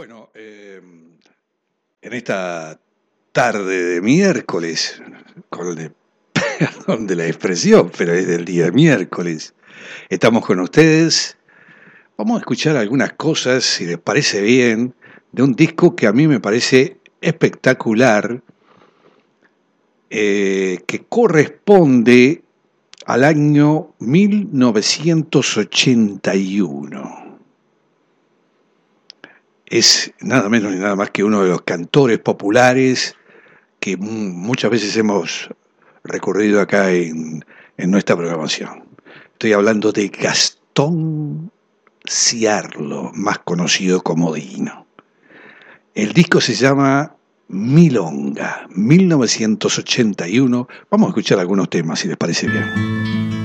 Bueno, en esta tarde de miércoles, perdón de la expresión, pero es del día miércoles, estamos con ustedes. Vamos a escuchar algunas cosas, si les parece bien, de un disco que a mí me parece espectacular, que corresponde al año 1981. Es nada menos ni nada más que uno de los cantores populares que muchas veces hemos recurrido acá en nuestra programación. Estoy hablando de Gastón Ciarlo, más conocido como Dino. El disco se llama Milonga, 1981. Vamos a escuchar algunos temas, si les parece bien.